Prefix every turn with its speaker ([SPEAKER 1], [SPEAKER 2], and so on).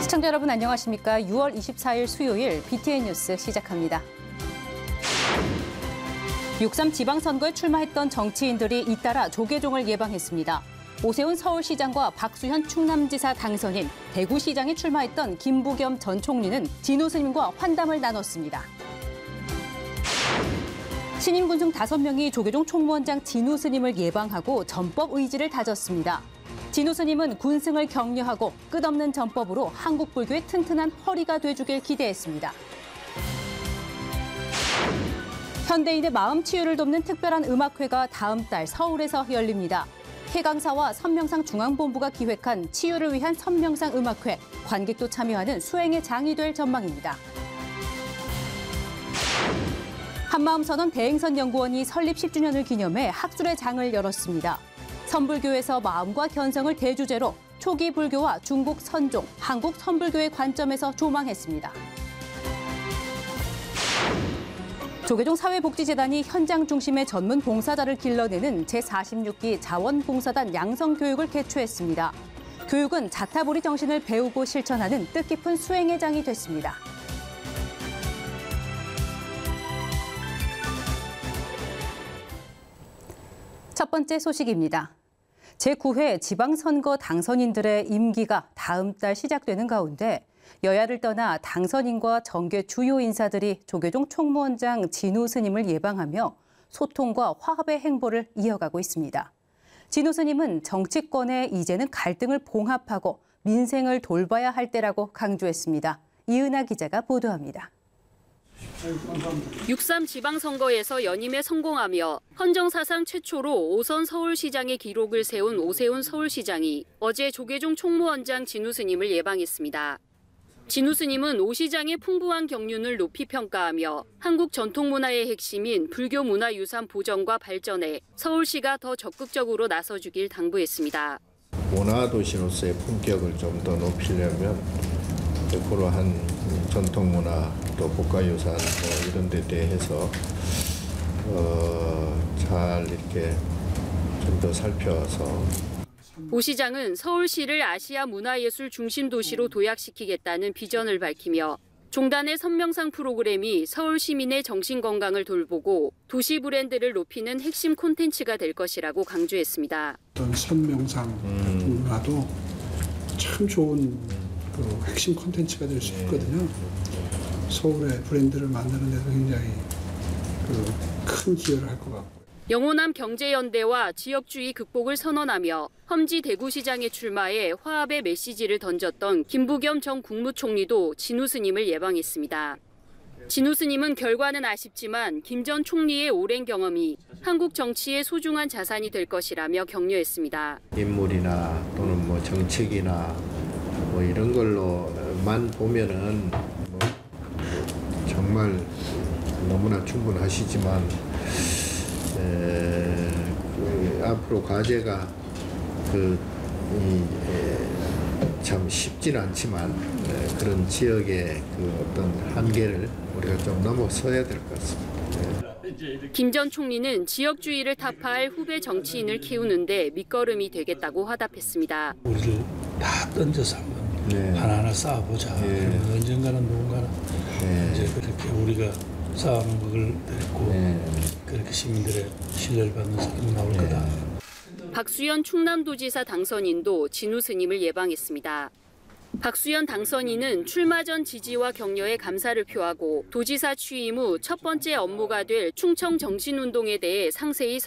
[SPEAKER 1] 시청자 여러분 안녕하십니까? 6월 24일 수요일 BTN 뉴스 시작합니다. 6.3 지방선거에 출마했던 정치인들이 잇따라 조계종을 예방했습니다. 오세훈 서울시장과 박수현 충남지사 당선인, 대구시장에 출마했던 김부겸 전 총리는 진우 스님과 환담을 나눴습니다. 신임 군중 5명이 조계종 총무원장 진우 스님을 예방하고 전법 의지를 다졌습니다. 진우 스님은 군승을 격려하고 끝없는 전법으로 한국 불교의 튼튼한 허리가 돼주길 기대했습니다. 현대인의 마음 치유를 돕는 특별한 음악회가 다음 달 서울에서 열립니다. 해강사와 선명상 중앙본부가 기획한 치유를 위한 선명상 음악회, 관객도 참여하는 수행의 장이 될 전망입니다. 한마음선언 대행선 연구원이 설립 10주년을 기념해 학술의 장을 열었습니다. 선불교에서 마음과 견성을 대주제로 초기 불교와 중국 선종, 한국 선불교의 관점에서 조망했습니다. 조계종 사회복지재단이 현장 중심의 전문 봉사자를 길러내는 제46기 자원봉사단 양성교육을 개최했습니다. 교육은 자타보리 정신을 배우고 실천하는 뜻깊은 수행의 장이 됐습니다. 첫 번째 소식입니다. 제9회 지방선거 당선인들의 임기가 다음 달 시작되는 가운데 여야를 떠나 당선인과 정계 주요 인사들이 조계종 총무원장 진우 스님을 예방하며 소통과 화합의 행보를 이어가고 있습니다. 진우 스님은 정치권에 이제는 갈등을 봉합하고 민생을 돌봐야 할 때라고 강조했습니다. 이은하 기자가 보도합니다.
[SPEAKER 2] 6.3 지방선거에서 연임에 성공하며 헌정사상 최초로 5선 서울시장의 기록을 세운 오세훈 서울시장이 어제 조계종 총무원장 진우 스님을 예방했습니다. 진우 스님은 오 시장의 풍부한 경륜을 높이 평가하며 한국 전통문화의 핵심인 불교 문화유산 보전과 발전에 서울시가 더 적극적으로 나서주길 당부했습니다.
[SPEAKER 3] 문화도시로서의 품격을 좀 더 높이려면 그러한 전통문화 또 국가유산 이런 데 대해서 잘 이렇게 좀 더 살펴서
[SPEAKER 2] 오 시장은 서울시를 아시아 문화예술 중심 도시로 도약시키겠다는 비전을 밝히며 종단의 선명상 프로그램이 서울 시민의 정신 건강을 돌보고 도시 브랜드를 높이는 핵심 콘텐츠가 될 것이라고 강조했습니다.
[SPEAKER 4] 어떤 선명상 문화도 참 좋은 핵심 콘텐츠가 될 수 있거든요. 서울의 브랜드를 만드는 데도 굉장히 큰 기여를 할 것 같고.
[SPEAKER 2] 영호남 경제연대와 지역주의 극복을 선언하며 험지 대구시장에 출마해 화합의 메시지를 던졌던 김부겸 전 국무총리도 진우 스님을 예방했습니다. 진우 스님은 결과는 아쉽지만 김 전 총리의 오랜 경험이 한국 정치의 소중한 자산이 될 것이라며 격려했습니다.
[SPEAKER 3] 인물이나 또는 정책이나 이런 걸로만 보면은 정말 너무나 충분하시지만 앞으로 과제가 참 쉽지는 않지만 그런 지역의 어떤 한계를 우리가 좀 넘어서야 될 것 같습니다.
[SPEAKER 2] 김 전 총리는 지역주의를 타파할 후배 정치인을 키우는데 밑거름이 되겠다고 화답했습니다.
[SPEAKER 5] 우리를 다 던져서 한번 하나하나 쌓아보자. 그러면 언젠가는 누군가는 이제 그렇게 우리가 쌓아놓은 걸 데리고 그렇게 시민들의 신뢰를 받는 사람이 나올 거다.
[SPEAKER 2] 박수현 충남도지사 당선인도 진우 스님을 예방했습니다. 박수현 당선인은 출마 전 지지와 격려에 감사를 표하고 도지사 취임 후 첫 번째 업무가 될 충청 정신운동에 대해 상세히